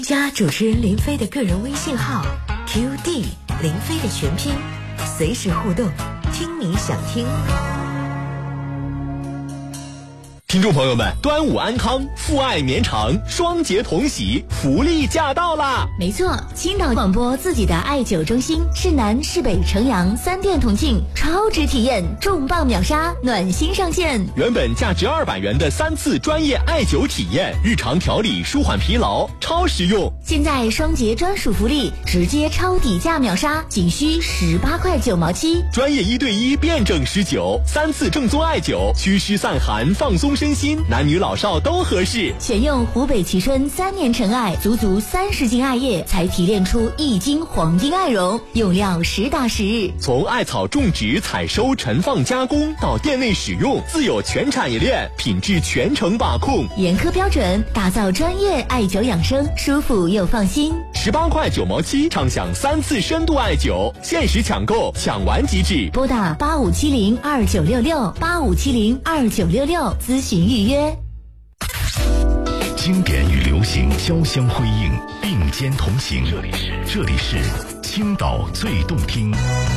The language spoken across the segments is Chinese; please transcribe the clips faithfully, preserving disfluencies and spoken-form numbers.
加主持人林飞的个人微信号 Q D 林飞的全拼，随时互动，听你想听。 听众朋友们，端午安康，父爱绵长，双节同喜，福利驾到啦！ 没错，青岛广播自己的艾灸中心，市南、市北、城阳三店同庆，超值体验，重磅秒杀，暖心上线。 原本价值二百元的三次专业艾灸体验，日常调理舒缓疲劳，超实用。 现在双节专属福利，直接超底价秒杀，仅需十八块九毛七。 专业一对一辩证施灸，三次正宗艾灸，祛湿散寒，放松身心，男女老少都合适。 选用湖北蕲春三年陈艾，足足三十斤艾叶才提炼出一斤黄金艾绒，用料实打实。 从艾草种植、采收、陈放、加工到店内使用，自有全产业链，品质全程把控， 严苛标准，打造专业艾灸养生，舒服又放心。 十八块九毛七，畅享三次深度艾灸，限时抢购，抢完即止。 拨打八五七零二九六六八五七零二九六六咨询预约。 经典与流行交相辉映，并肩同行。这里是这里是青岛最动听。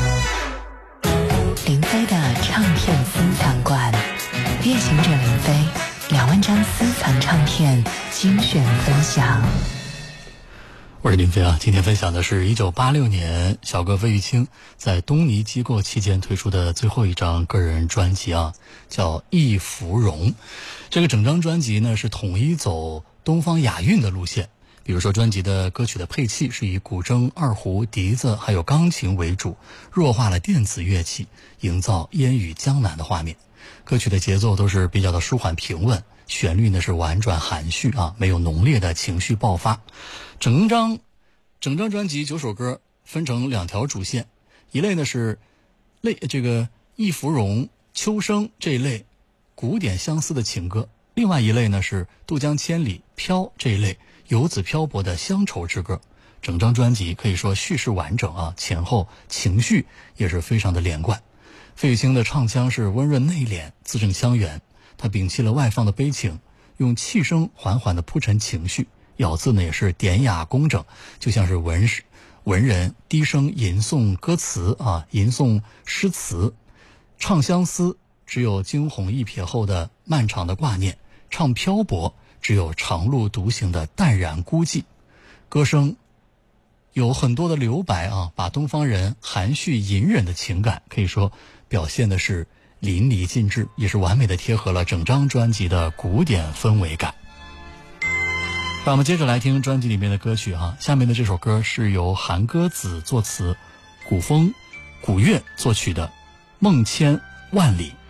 林飞的唱片私藏馆，夜行者林飞两万张私藏唱片精选分享。 我是林飞啊，今天分享的是一九八六年小哥费玉清在东尼机构期间推出的最后一张个人专辑啊，叫《忆芙蓉》。这个整张专辑呢是统一走东方雅韵的路线，比如说专辑的歌曲的配器是以古筝、二胡、笛子还有钢琴为主，弱化了电子乐器，营造烟雨江南的画面。歌曲的节奏都是比较的舒缓平稳，旋律呢是婉转含蓄啊，没有浓烈的情绪爆发。整张整张专辑九首歌分成两条主线，一类呢是类这个忆芙蓉、秋声这一类古典相思的情歌，另外一类呢是渡江千里、飘这一类游子漂泊的乡愁之歌。整张专辑可以说叙事完整啊，前后情绪也是非常的连贯。费玉清的唱腔是温润内敛，字正腔圆，他摒弃了外放的悲情，用气声缓缓地铺陈情绪，咬字呢也是典雅工整，就像是文士文人低声吟诵歌词啊，吟诵诗词。唱相思只有惊鸿一瞥后的漫长的挂念，唱漂泊只有长路独行的淡然孤寂。歌声有很多的留白啊，把东方人含蓄隐忍的情感可以说表现的是淋漓尽致，也是完美的贴合了整张专辑的古典氛围感。让我们接着来听专辑里面的歌曲啊，下面的这首歌是由韩歌子作词，古风古乐作曲的《梦千万里》。